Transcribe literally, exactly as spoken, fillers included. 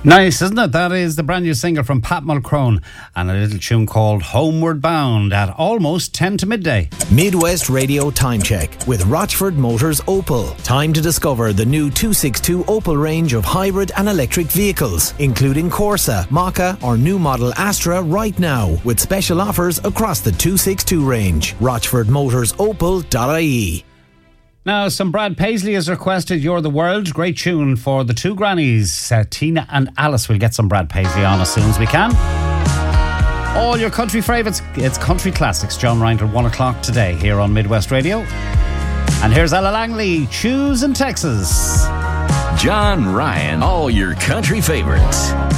Nice, isn't it? That is the brand new single from Pat Mulcrone and a little tune called Homeward Bound at almost ten to midday. Midwest Radio Time Check with Rochford Motors Opel. Time to discover the new two sixty-two Opel range of hybrid and electric vehicles, including Corsa, Maka or new model Astra right now, with special offers across the two sixty-two range. rochford motors opel dot I E. Now, some Brad Paisley has requested You're the World. Great tune for the two grannies, uh, Tina and Alice. We'll get some Brad Paisley on as soon as we can. All your country favourites, it's Country Classics. John Ryan at one o'clock today here on Midwest Radio. And here's Ella Langley, Choose in Texas. John Ryan, all your country favourites.